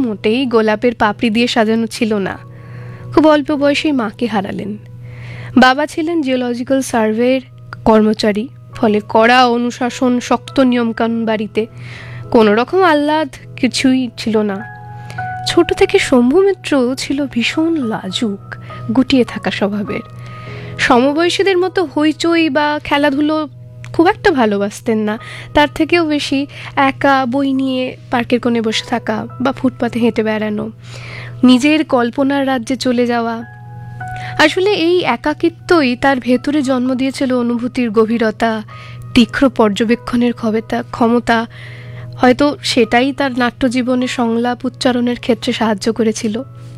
মোটেই গোলাপের পাপড়ি দিয়ে সাজানো ছিল না। খুব অল্প বয়সেই মাকে হারালেন। বাবা ছিলেন জিওলজিক্যাল সার্ভের কর্মচারী, ফলে কড়া অনুশাসন, শক্ত নিয়মকানুন বাড়িতে, কোনো রকম আহ্লাদ কিছুই ছিল না। ছোট থেকে শম্ভু মিত্র ছিল ভীষণ লাজুক, গুটিয়ে থাকা স্বভাবের। সমবয়সীদের মতো হইচই বা খেলাধুলো খুব একটা ভালোবাসতেন না। তার থেকেও বেশি একা বই নিয়ে পার্কের কোণে বসে থাকা বা ফুটপাতে হেঁটে বেড়ানো, নিজের কল্পনার রাজ্যে চলে যাওয়া। আসলে এই একাকিত্বই তার ভেতরে জন্ম দিয়েছিল অনুভূতির গভীরতা, তীক্ষ্ণ পর্যবেক্ষণের ক্ষমতা। হয়তো সেটাই তার নাট্যজীবনে সংলাপ উচ্চারণের ক্ষেত্রে সাহায্য করেছিল।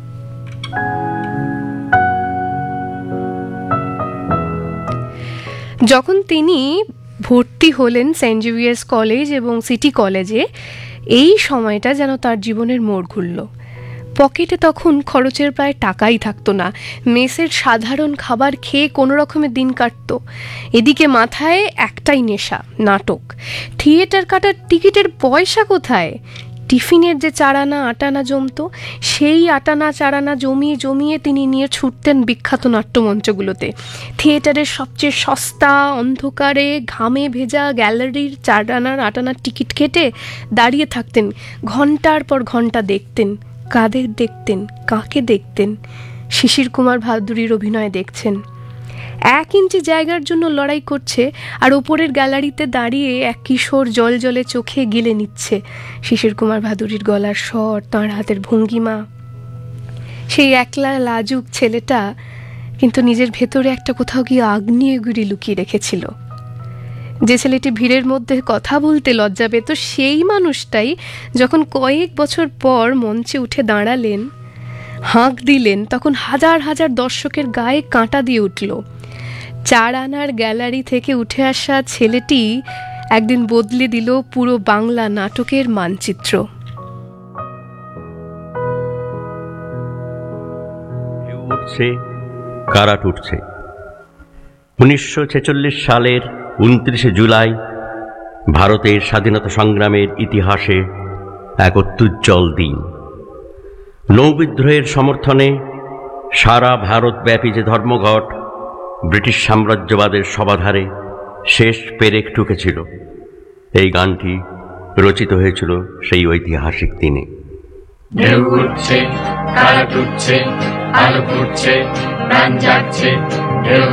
যখন তিনি ভর্তি হলেন সেন্ট জেভিয়ার্স কলেজ এবং সিটি কলেজে, এই সময়টা যেন তার জীবনের মোড় ঘুরল। পকেটে তখন খরচের প্রায় টাকাই থাকতো না। মেসের সাধারণ খাবার খেয়ে কোনো রকমের দিন কাটতো। এদিকে মাথায় একটাই নেশা, নাটক। থিয়েটার কাটার টিকিটের পয়সা কোথায়? টিফিনের যে 4 আনা 8 আনা জমতো, সেই 8 আনা 4 আনা জমিয়ে জমিয়ে তিনি নিয়ে ছুটতেন বিখ্যাত নাট্যমঞ্চগুলোতে। থিয়েটারের সবচেয়ে সস্তা, অন্ধকারে ঘামে ভেজা গ্যালারির 4 আনার 8 আনার টিকিট কেটে দাঁড়িয়ে থাকতেন। ঘন্টার পর ঘন্টা দেখতেন। কাদের দেখতেন? কাকে দেখতেন? শিশির কুমার ভাদুরীর অভিনয় দেখছেন। 1 ইঞ্চি জায়গার জন্য লড়াই করছে, আর ওপরের গ্যালারিতে দাঁড়িয়ে এক কিশোর জল জলে চোখে গিলে নিচ্ছে শিশির কুমার ভাদুরীর গলার স্বর, তাঁর হাতের ভঙ্গিমা। সেই একলা লাজুক ছেলেটা কিন্তু নিজের ভেতরে একটা কোথাও গিয়ে আগ্নেয়গিরি লুকিয়ে রেখেছিল। যে ছেলেটি ভিড়ের মধ্যে কথা বলতে লজ্জা পেত, সেই মানুষটাই যখন কয়েক বছর পর মঞ্চে উঠে দাঁড়ালেন, হাঁক দিলেন, তখন হাজার হাজার দর্শকের গায়ে কাঁটা দিয়ে উঠল। 4 আনার গ্যালারি থেকে উঠে আসা ছেলেটি একদিন বদলে দিল পুরো বাংলা নাটকের মানচিত্র। উঠছে, কারাট উঠছে। 1946 সালের 29 জুলাই ভারতের স্বাধীনতা সংগ্রামের ইতিহাসে এক অত্যুজ্জ্বল দিন। নৌবিদ্রোহের সমর্থনে সারা ভারতব্যাপী যে ধর্মঘট, ব্রিটিশ সাম্রাজ্যবাদের সবাধারে শেষ পেরেক ঠুকেছিল, এই গানটি রচিত হয়েছিল সেই ঐতিহাসিক দিনে। ঢেউ উঠছে, কারাট উঠছে, আলো ফুটছে, প্রাণ জাগছে, ঢেউ